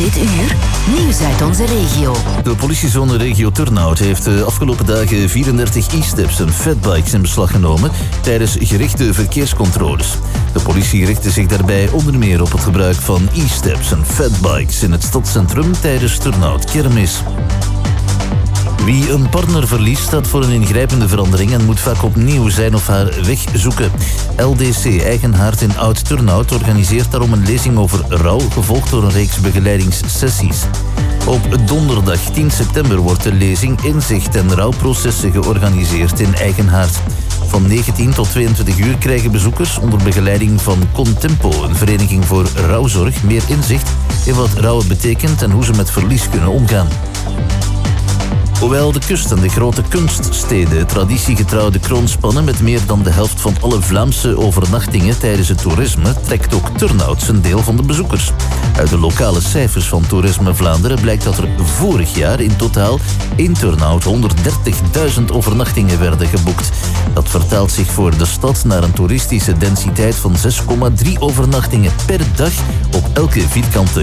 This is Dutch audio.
dit uur nieuws uit onze regio. De politiezone regio Turnhout heeft de afgelopen dagen 34 e-steps en fatbikes in beslag genomen tijdens gerichte verkeerscontroles. De politie richtte zich daarbij onder meer op het gebruik van e-steps en fatbikes in het stadscentrum tijdens Turnhout Kermis. Wie een partner verliest staat voor een ingrijpende verandering en moet vaak opnieuw zijn of haar weg zoeken. LDC Eigenhaard in Oud-Turnhout organiseert daarom een lezing over rouw, gevolgd door een reeks begeleidingssessies. Op donderdag 10 september wordt de lezing Inzicht en rouwprocessen georganiseerd in Eigenhaard. Van 19 tot 22 uur krijgen bezoekers onder begeleiding van Contempo, een vereniging voor rouwzorg, meer inzicht in wat rouwen betekent en hoe ze met verlies kunnen omgaan. Hoewel de kust en de grote kunststeden traditiegetrouw de kroon spannen met meer dan de helft van alle Vlaamse overnachtingen tijdens het toerisme, trekt ook Turnhout zijn deel van de bezoekers. Uit de lokale cijfers van Toerisme Vlaanderen blijkt dat er vorig jaar in totaal in Turnhout 130.000 overnachtingen werden geboekt. Dat vertaalt zich voor de stad naar een toeristische densiteit van 6,3 overnachtingen per dag op elke vierkante